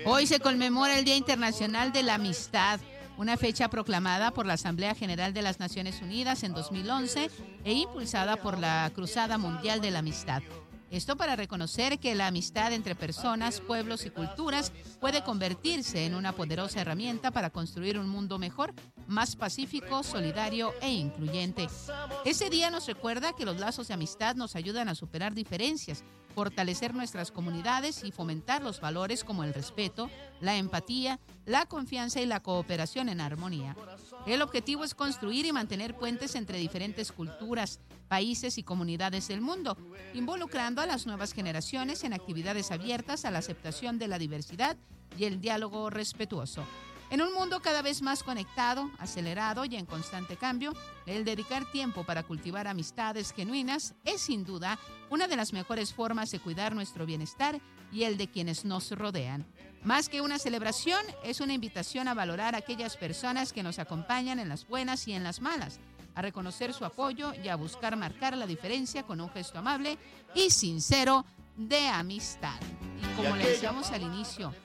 Hoy se conmemora el Día Internacional de la Amistad, una fecha proclamada por la Asamblea General de las Naciones Unidas en 2011 e impulsada por la Cruzada Mundial de la Amistad. Esto para reconocer que la amistad entre personas, pueblos y culturas puede convertirse en una poderosa herramienta para construir un mundo mejor, más pacífico, solidario e incluyente. Este día nos recuerda que los lazos de amistad nos ayudan a superar diferencias, fortalecer nuestras comunidades y fomentar los valores como el respeto, la empatía, la confianza y la cooperación en armonía. El objetivo es construir y mantener puentes entre diferentes culturas, países y comunidades del mundo, involucrando a las nuevas generaciones en actividades abiertas a la aceptación de la diversidad y el diálogo respetuoso. En un mundo cada vez más conectado, acelerado y en constante cambio, el dedicar tiempo para cultivar amistades genuinas es sin duda una de las mejores formas de cuidar nuestro bienestar y el de quienes nos rodean. Más que una celebración, es una invitación a valorar a aquellas personas que nos acompañan en las buenas y en las malas, a reconocer su apoyo y a buscar marcar la diferencia con un gesto amable y sincero de amistad. Y como le decíamos al inicio,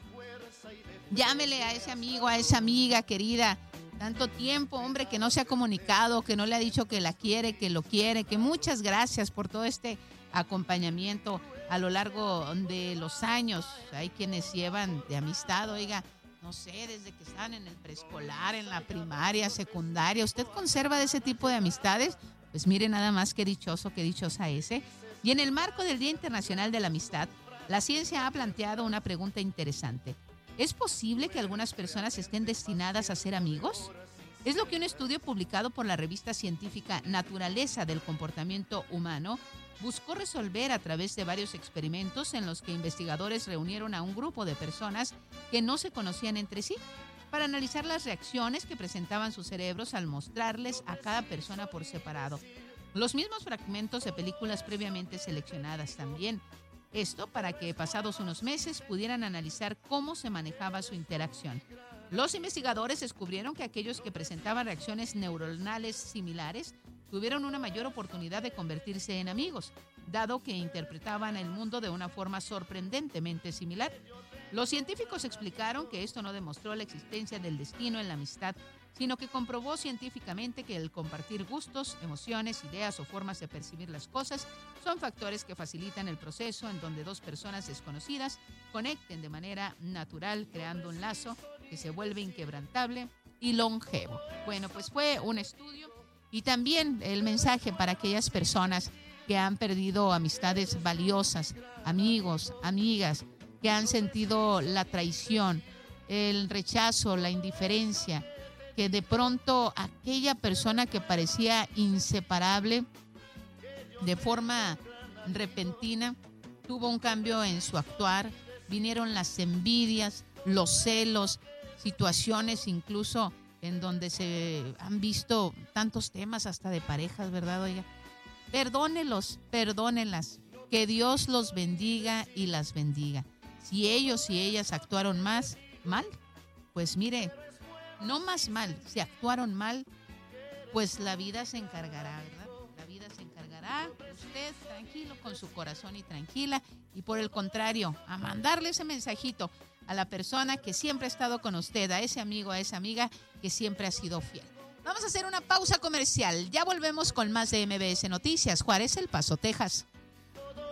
llámele a ese amigo, a esa amiga querida, tanto tiempo, hombre, que no se ha comunicado, que no le ha dicho que la quiere, que lo quiere, que muchas gracias por todo este acompañamiento a lo largo de los años. Hay quienes llevan de amistad, oiga, no sé, desde que están en el preescolar, en la primaria, secundaria. ¿Usted conserva de ese tipo de amistades? Pues mire nada más qué dichoso, qué dichosa ese. Y en el marco del Día Internacional de la Amistad, la ciencia ha planteado una pregunta interesante. ¿Es posible que algunas personas estén destinadas a ser amigos? Es lo que un estudio publicado por la revista científica Naturaleza del Comportamiento Humano buscó resolver a través de varios experimentos en los que investigadores reunieron a un grupo de personas que no se conocían entre sí para analizar las reacciones que presentaban sus cerebros al mostrarles a cada persona por separado los mismos fragmentos de películas previamente seleccionadas también. Esto para que pasados unos meses pudieran analizar cómo se manejaba su interacción. Los investigadores descubrieron que aquellos que presentaban reacciones neuronales similares tuvieron una mayor oportunidad de convertirse en amigos, dado que interpretaban el mundo de una forma sorprendentemente similar. Los científicos explicaron que esto no demostró la existencia del destino en la amistad, sino que comprobó científicamente que el compartir gustos, emociones, ideas o formas de percibir las cosas son factores que facilitan el proceso en donde dos personas desconocidas conecten de manera natural, creando un lazo que se vuelve inquebrantable y longevo. Bueno, pues fue un estudio y también el mensaje para aquellas personas que han perdido amistades valiosas, amigos, amigas, que han sentido la traición, el rechazo, la indiferencia, que de pronto aquella persona que parecía inseparable de forma repentina tuvo un cambio en su actuar, vinieron las envidias, los celos, situaciones incluso en donde se han visto tantos temas hasta de parejas, ¿verdad, oiga? Perdónelos, perdónenlas, que Dios los bendiga y las bendiga. Si ellos y ellas actuaron mal, pues mire, no más mal, si actuaron mal, pues la vida se encargará, ¿verdad? La vida se encargará, usted tranquilo con su corazón y tranquila, y por el contrario, a mandarle ese mensajito a la persona que siempre ha estado con usted, a ese amigo, a esa amiga que siempre ha sido fiel. Vamos a hacer una pausa comercial, ya volvemos con más de MBS Noticias, Juárez, El Paso, Texas.